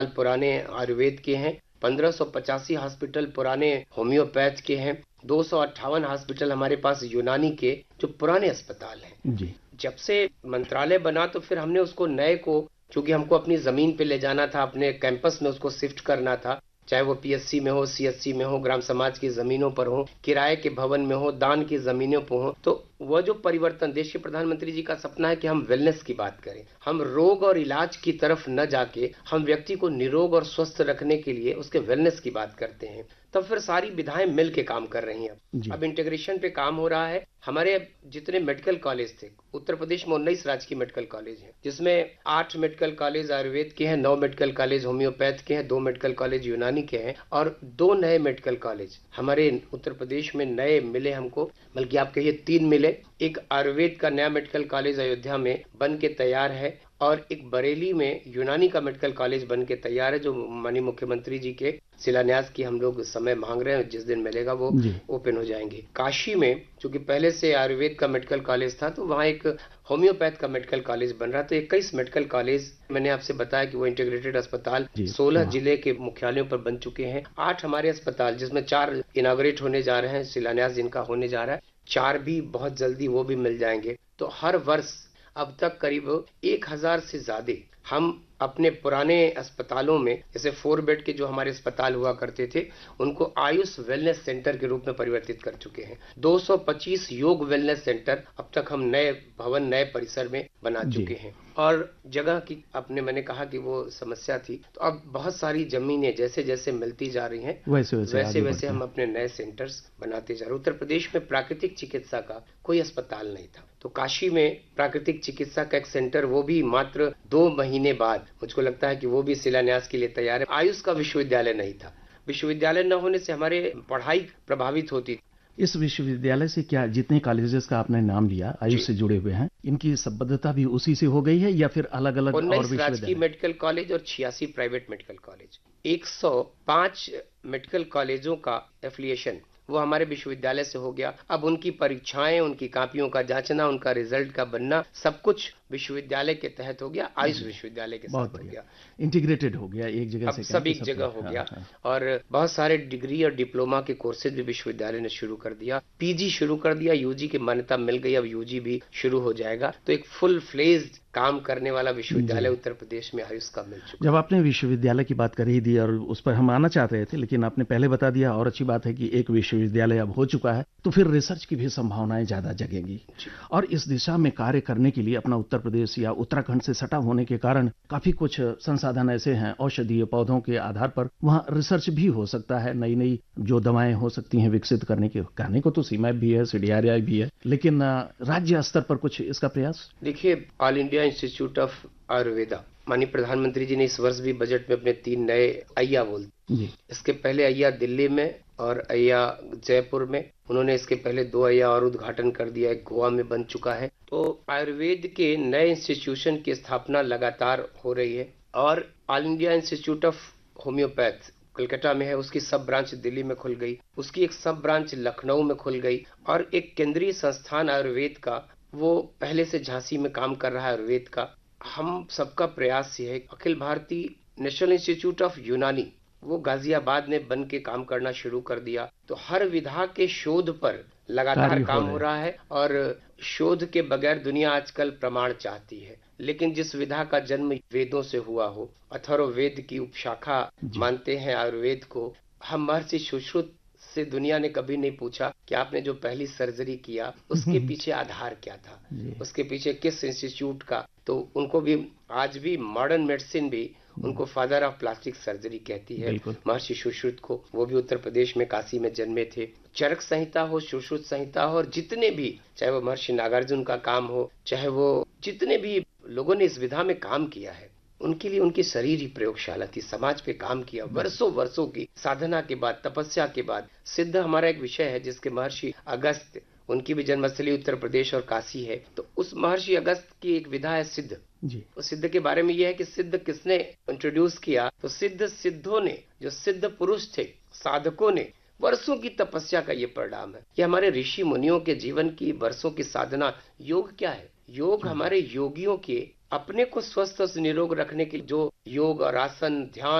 पुराने आयुर्वेद के हैं, 1585 हॉस्पिटल पुराने होम्योपैथ के हैं, 258 हॉस्पिटल हमारे पास यूनानी के जो पुराने अस्पताल हैं। जी। जब से मंत्रालय बना तो फिर हमने उसको नए को, चूंकि हमको अपनी जमीन पे ले जाना था, अपने कैंपस में उसको शिफ्ट करना था, चाहे वो पीएचसी में हो, सीएचसी में हो, ग्राम समाज की जमीनों पर हो, किराए के भवन में हो, दान की जमीनों पर हो, तो वह जो परिवर्तन देश के प्रधानमंत्री जी का सपना है कि हम वेलनेस की बात करें, हम रोग और इलाज की तरफ न जाके हम व्यक्ति को निरोग और स्वस्थ रखने के लिए उसके वेलनेस की बात करते हैं, तब फिर सारी विधाएं मिल के काम कर रही हैं। अब इंटीग्रेशन पे काम हो रहा है। हमारे जितने मेडिकल कॉलेज थे, उत्तर प्रदेश में 19 राजकीय मेडिकल कॉलेज हैं, जिसमें 8 मेडिकल कॉलेज आयुर्वेद के हैं, 9 मेडिकल कॉलेज होम्योपैथ के हैं, 2 मेडिकल कॉलेज यूनानी के हैं और 2 नए मेडिकल कॉलेज हमारे उत्तर प्रदेश में नए मिले हमको, बल्कि आप कहिए 3 मिले। एक आयुर्वेद का नया मेडिकल कॉलेज अयोध्या में बन के तैयार है और एक बरेली में यूनानी का मेडिकल कॉलेज बन के तैयार है, जो माननीय मुख्यमंत्री जी के शिलान्यास की हम लोग समय मांग रहे हैं, जिस दिन मिलेगा वो ओपन हो जाएंगे। काशी में चूंकि पहले से आयुर्वेद का मेडिकल कॉलेज था, तो वहाँ एक होम्योपैथ का मेडिकल कॉलेज बन रहा, तो 21 मेडिकल कॉलेज मैंने आपसे बताया कि वो इंटीग्रेटेड अस्पताल 16 जिले के मुख्यालयों पर बन चुके हैं। 8 हमारे अस्पताल, जिसमें 4 इनॉग्रेट होने जा रहे हैं, शिलान्यास जिनका होने जा रहा है, 4 भी बहुत जल्दी वो भी मिल जाएंगे। तो हर वर्ष अब तक करीब 1000 से ज्यादा हम अपने पुराने अस्पतालों में, जैसे 4 बेड के जो हमारे अस्पताल हुआ करते थे, उनको आयुष वेलनेस सेंटर के रूप में परिवर्तित कर चुके हैं। 225 योग वेलनेस सेंटर अब तक हम नए भवन, नए परिसर में बना चुके हैं। और जगह की मैंने कहा कि वो समस्या थी, तो अब बहुत सारी जमीनें जैसे जैसे मिलती जा रही हैं, वैसे वैसे हम अपने नए सेंटर्स बनाते जा रहे हैं। उत्तर प्रदेश में प्राकृतिक चिकित्सा का कोई अस्पताल नहीं था, तो काशी में प्राकृतिक चिकित्सा का एक सेंटर, वो भी मात्र 2 महीने बाद, मुझको लगता है कि वो भी शिलान्यास के लिए तैयार है। आयुष का विश्वविद्यालय नहीं था, विश्वविद्यालय न होने से हमारे पढ़ाई प्रभावित होती। इस विश्वविद्यालय से क्या जितने कॉलेजेस का आपने नाम लिया आयुष से जुड़े हुए हैं, इनकी संबद्धता भी उसी से हो गई है या फिर अलग अलग और विश्वविद्यालय? राजकीय मेडिकल कॉलेज और 86 प्राइवेट मेडिकल कॉलेज, 105 मेडिकल कॉलेजों का एफिलिएशन वो हमारे विश्वविद्यालय से हो गया। अब उनकी परीक्षाएं, उनकी कॉपियों का जांचना, उनका रिजल्ट का बनना, सब कुछ विश्वविद्यालय के तहत हो गया, आयुष विश्वविद्यालय के साथ हो गया, इंटीग्रेटेड हो गया, एक जगह से सब एक जगह हो गया। और बहुत सारे डिग्री और डिप्लोमा के कोर्सेज भी विश्वविद्यालय ने शुरू कर दिया, पीजी शुरू कर दिया, यूजी की मान्यता मिल गई, अब यूजी भी शुरू हो जाएगा। तो एक फुल फ्लेज्ड काम करने वाला विश्वविद्यालय उत्तर प्रदेश में आयुष का मिल चुका। जब आपने विश्वविद्यालय की बात कर ही दी और उस पर हम आना चाह रहे थे, लेकिन आपने पहले बता दिया, और अच्छी बात है कि एक विश्वविद्यालय अब हो चुका है, तो फिर रिसर्च की भी संभावनाएं ज्यादा जगेंगी। और इस दिशा में कार्य करने के लिए अपना उत्तर प्रदेश या उत्तराखंड से सटा होने के कारण काफी कुछ संसाधन ऐसे हैं, औषधीय पौधों के आधार पर वहाँ रिसर्च भी हो सकता है, नई नई जो दवाएं हो सकती हैं विकसित करने के। कहने को तो सीमैप भी है, सीडीआरआई भी है, लेकिन राज्य स्तर पर कुछ इसका प्रयास? देखिए, all India institute of Ayurveda, माननीय प्रधानमंत्री जी ने इस वर्ष भी बजट में अपने 3 नए अय्या बोलते। इसके पहले अय्या दिल्ली में और अय्या जयपुर में, उन्होंने इसके पहले 2 अय्या और उद्घाटन कर दिया, एक गोवा में बन चुका है। तो आयुर्वेद के नए इंस्टीट्यूशन की स्थापना लगातार हो रही है। और all India institute of homeopath Calcutta में है, उसकी सब ब्रांच दिल्ली में खुल गई, उसकी एक सब ब्रांच लखनऊ में खुल गई, और एक केंद्रीय संस्थान आयुर्वेद का वो पहले से झांसी में काम कर रहा है आयुर्वेद का। हम सबका प्रयास ये है, Akhil Bharatiya national institute of यूनानी वो गाजियाबाद में बन के काम करना शुरू कर दिया। तो हर विधा के शोध पर लगातार काम हो रहा है, और शोध के बगैर दुनिया आजकल प्रमाण चाहती है, लेकिन जिस विधा का जन्म वेदों से हुआ हो, अथर्ववेद की उपशाखा मानते हैं आयुर्वेद को। हम महर्षि सुश्रुत से दुनिया ने कभी नहीं पूछा कि आपने जो पहली सर्जरी किया उसके पीछे आधार क्या था, उसके पीछे किस इंस्टीट्यूट का। तो उनको भी आज भी मॉडर्न मेडिसिन भी उनको फादर ऑफ प्लास्टिक सर्जरी कहती है, महर्षि सुश्रुत को। वो भी उत्तर प्रदेश में काशी में जन्मे थे। चरक संहिता हो, सुश्रुत संहिता हो, और जितने भी, चाहे वो महर्षि नागार्जुन का काम हो, चाहे वो जितने भी लोगों ने इस विधा में काम किया है, उनके लिए उनकी शरीर ही प्रयोगशाला थी, समाज पे काम किया वर्षों वर्षों की साधना के बाद, तपस्या के बाद। सिद्ध हमारा एक विषय है, जिसके महर्षि अगस्त, उनकी भी जन्मस्थली उत्तर प्रदेश और काशी है। तो उस महर्षि अगस्त की एक विधा है सिद्ध। उस सिद्ध के बारे में यह है कि सिद्ध किसने इंट्रोड्यूस किया, तो सिद्धों ने, जो सिद्ध पुरुष थे, साधकों ने, वर्षों की तपस्या का ये परिणाम है। ये हमारे ऋषि मुनियों के जीवन की वर्षों की साधना। योग क्या है? योग हमारे योगियों के अपने को स्वस्थ और निरोग रखने के लिए जो योग और आसन ध्यान